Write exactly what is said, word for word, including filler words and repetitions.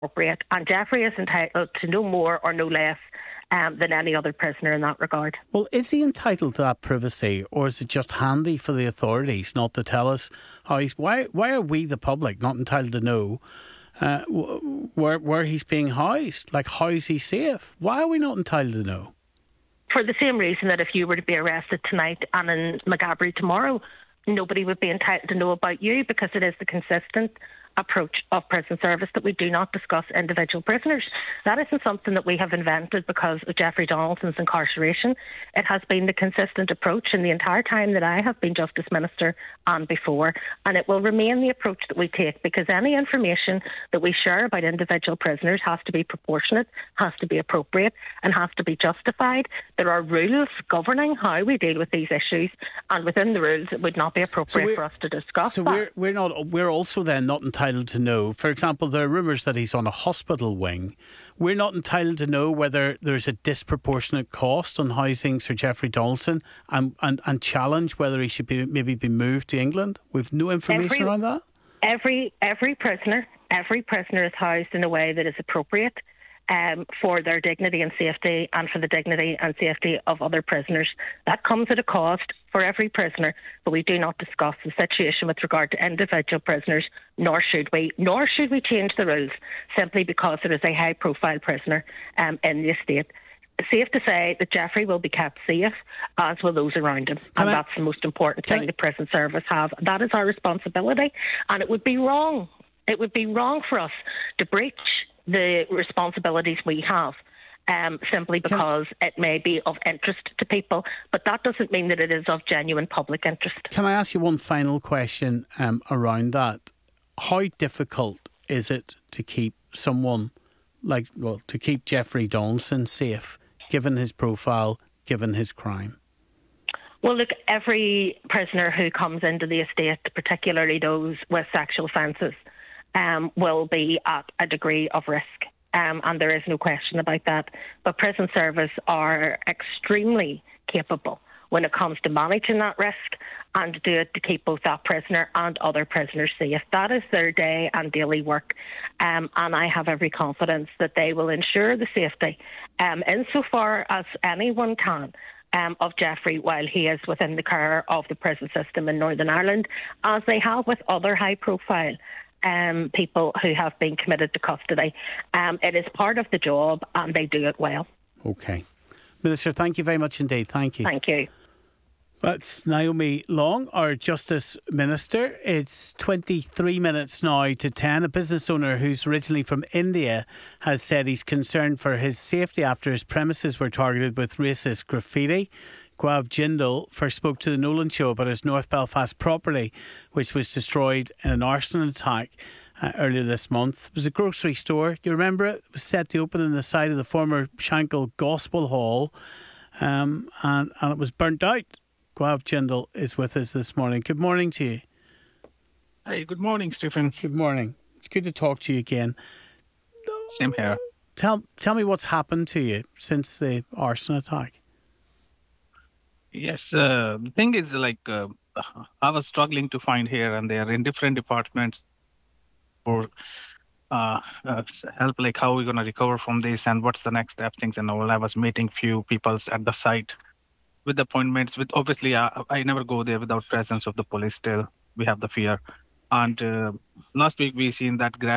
appropriate, and Jeffrey is entitled to no more or no less um, than any other prisoner in that regard. Well, is he entitled to that privacy, or is it just handy for the authorities not to tell us how he's... Why, why are we, the public, not entitled to know uh, where, where he's being housed? Like, how is he safe? Why are we not entitled to know? For the same reason that if you were to be arrested tonight and in Maghaberry tomorrow, nobody would be entitled to know about you, because it is the consistent approach of prison service that we do not discuss individual prisoners. That isn't something that we have invented because of Jeffrey Donaldson's incarceration. It has been the consistent approach in the entire time that I have been Justice Minister and before, and it will remain the approach that we take, because any information that we share about individual prisoners has to be proportionate, has to be appropriate, and has to be justified. There are rules governing how we deal with these issues, and within the rules it would not be appropriate so for us to discuss so that. we're, we're not we're also then not entitled to know, for example, there are rumours that he's on a hospital wing. We're not entitled to know whether there's a disproportionate cost on housing Sir Jeffrey Donaldson, and, and, and challenge whether he should be maybe be moved to England. We've no information every, around that. Every every prisoner, every prisoner is housed in a way that is appropriate Um, for their dignity and safety, and for the dignity and safety of other prisoners. That comes at a cost for every prisoner, but we do not discuss the situation with regard to individual prisoners, nor should we, nor should we change the rules simply because there is a high-profile prisoner um, in the estate. Safe to say that Jeffrey will be kept safe, as will those around him. Can and I, that's the most important thing I, the prison service have. That is our responsibility, and it would be wrong. It would be wrong for us to breach the responsibilities we have um, simply because can, it may be of interest to people, but that doesn't mean that it is of genuine public interest. Can I ask you one final question um, around that? How difficult is it to keep someone like, well, to keep Jeffrey Donaldson safe, given his profile, given his crime? Well, look, every prisoner who comes into the estate, particularly those with sexual offences, Um, will be at a degree of risk, um, and there is no question about that. But prison service are extremely capable when it comes to managing that risk, and to do it to keep both that prisoner and other prisoners safe. That is their day and daily work, um, and I have every confidence that they will ensure the safety, um, insofar as anyone can, Um, of Jeffrey while he is within the care of the prison system in Northern Ireland, as they have with other high-profile Um, people who have been committed to custody. Um, it is part of the job, and they do it well. OK. Minister, thank you very much indeed. Thank you. Thank you. That's Naomi Long, our Justice Minister. It's twenty-three minutes now to ten. A business owner who's originally from India has said he's concerned for his safety after his premises were targeted with racist graffiti. Gaurav Jindal first spoke to the Nolan Show about his North Belfast property, which was destroyed in an arson attack uh, earlier this month. It was a grocery store. You remember it? It was set to open on the side of the former Shankill Gospel Hall, um, and, and it was burnt out. Gaurav Jindal is with us this morning. Good morning to you. Hey, good morning, Stephen. Good morning. It's good to talk to you again. Same here. Tell, tell me what's happened to you since the arson attack. Yes, uh, the thing is, like, uh, I was struggling to find here and there in different departments for uh, uh, help, like how we're going to recover from this and what's the next step, things and all. I was meeting few people at the site with appointments. With obviously, I, I never go there without presence of the police. Still, we have the fear. And uh, last week we seen that graph